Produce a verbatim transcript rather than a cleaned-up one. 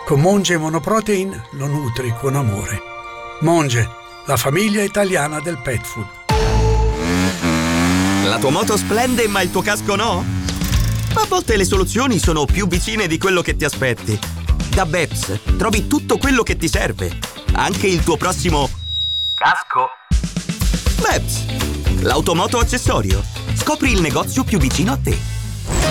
Con Monge Monoprotein lo nutri con amore. Monge, la famiglia italiana del pet food. La tua moto splende ma il tuo casco no? A volte le soluzioni sono più vicine di quello che ti aspetti. Da Beps trovi tutto quello che ti serve, anche il tuo prossimo casco. Beps, l'automoto accessorio. Scopri il negozio più vicino a te.